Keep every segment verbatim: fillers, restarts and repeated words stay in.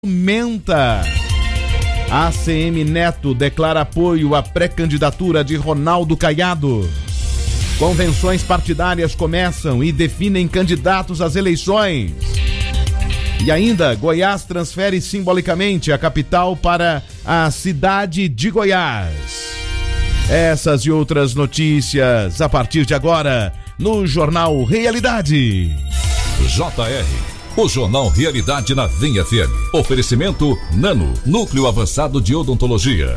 aumenta. A C M Neto declara apoio à pré-candidatura de Ronaldo Caiado. Convenções partidárias começam e definem candidatos às eleições. E ainda, Goiás transfere simbolicamente a capital para a cidade de Goiás. Essas e outras notícias a partir de agora no Jornal Realidade. J R, o Jornal Realidade na Vem F M. Oferecimento Nano, Núcleo Avançado de Odontologia.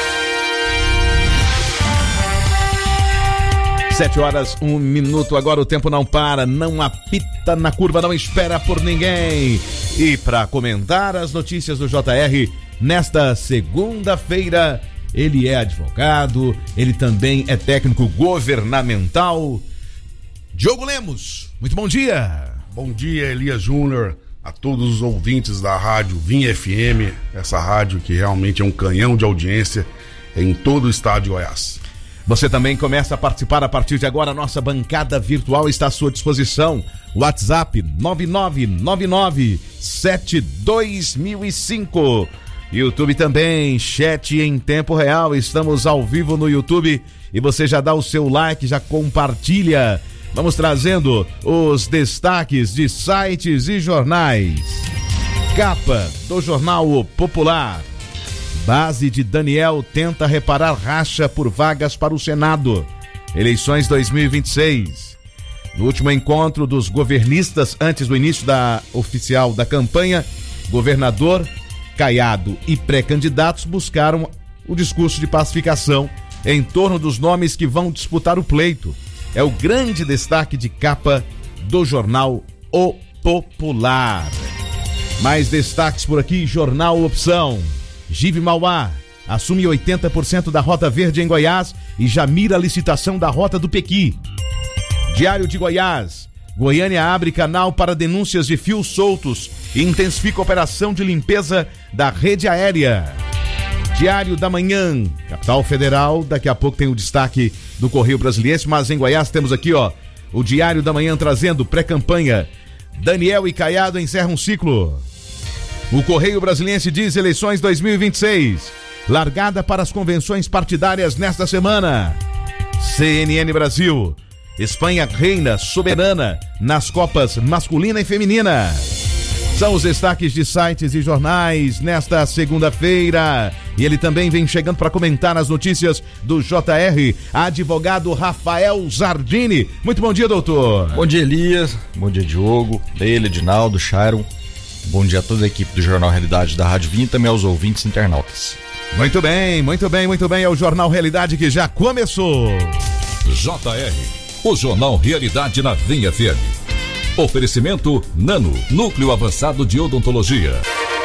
Sete horas, um minuto, agora o tempo não para, não apita na curva, não espera por ninguém. E para comentar as notícias do J R, nesta segunda-feira, ele é advogado, ele também é técnico governamental. Diogo Lemos, muito bom dia. Bom dia, Elias Júnior, a todos os ouvintes da rádio Vim F M, essa rádio que realmente é um canhão de audiência em todo o estado de Goiás. Você também começa a participar a partir de agora, a nossa bancada virtual está à sua disposição. WhatsApp nove nove nove nove sete dois mil e cinco. YouTube também, chat em tempo real, estamos ao vivo no YouTube e você já dá o seu like, já compartilha. Vamos trazendo os destaques de sites e jornais. Capa do Jornal O Popular. Base de Daniel tenta reparar racha por vagas para o Senado. Eleições dois mil e vinte e seis. No último encontro dos governistas antes do início da oficial da campanha, governador Caiado e pré-candidatos buscaram o discurso de pacificação em torno dos nomes que vão disputar o pleito. É o grande destaque de capa do Jornal O Popular. Mais destaques por aqui, Jornal Opção. Give Mauá assume oitenta por cento da Rota Verde em Goiás e já mira a licitação da Rota do Pequi. Diário de Goiás. Goiânia abre canal para denúncias de fios soltos e intensifica a operação de limpeza da rede aérea. Diário da Manhã, Capital Federal, daqui a pouco tem o destaque do Correio Brasiliense, mas em Goiás temos aqui, ó, o Diário da Manhã trazendo pré-campanha. Daniel e Caiado encerram um ciclo. O Correio Brasiliense diz eleições dois mil e vinte e seis, largada para as convenções partidárias nesta semana. C N N Brasil, Espanha reina soberana nas Copas masculina e feminina. São os destaques de sites e jornais nesta segunda-feira. E ele também vem chegando para comentar as notícias do J R, advogado Rafael Zardini. Muito bom dia, doutor. Bom dia, Elias. Bom dia, Diogo, Leila, Edinaldo, Sharon. Bom dia a toda a equipe do Jornal Realidade da Rádio Vim e também aos ouvintes internautas. Muito bem, muito bem, muito bem. É o Jornal Realidade que já começou. J R, o Jornal Realidade na Vim F M. Oferecimento Nano, Núcleo Avançado de Odontologia.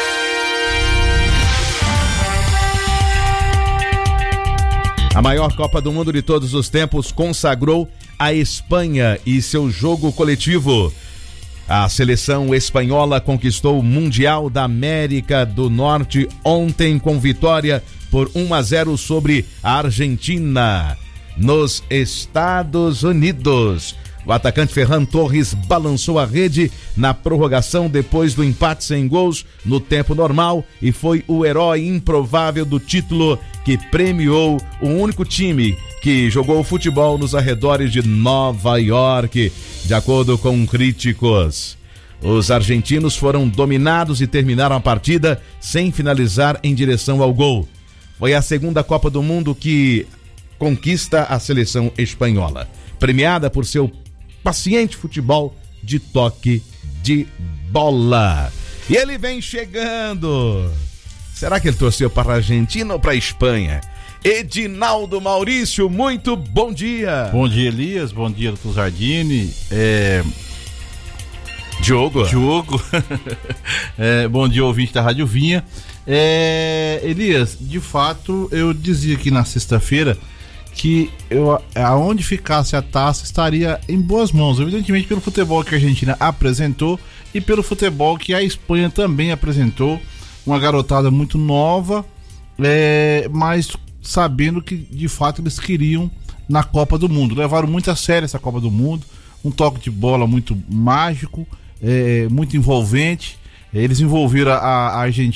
A maior Copa do Mundo de todos os tempos consagrou a Espanha e seu jogo coletivo. A seleção espanhola conquistou o Mundial da América do Norte ontem com vitória por um a zero sobre a Argentina, nos Estados Unidos. O atacante Ferran Torres balançou a rede na prorrogação depois do empate sem gols no tempo normal e foi o herói improvável do título que premiou o único time que jogou futebol nos arredores de Nova York, de acordo com críticos. Os argentinos foram dominados e terminaram a partida sem finalizar em direção ao gol. Foi a segunda Copa do Mundo que conquista a seleção espanhola, premiada por seu paciente futebol de toque de bola. E ele vem chegando. Será que ele torceu para a Argentina ou para a Espanha? Edinaldo Maurício, muito bom dia. Bom dia, Elias. Bom dia, doutor Zardini. É... Diogo. Diogo. é, bom dia, ouvinte da Rádio Vinha. É... Elias, de fato, eu dizia aqui na sexta-feira que eu, aonde ficasse a taça estaria em boas mãos, evidentemente pelo futebol que a Argentina apresentou e pelo futebol que a Espanha também apresentou, uma garotada muito nova, é, mas sabendo que de fato eles queriam na Copa do Mundo, levaram muito a sério essa Copa do Mundo, um toque de bola muito mágico, é, muito envolvente, Eles envolveram a, a Argentina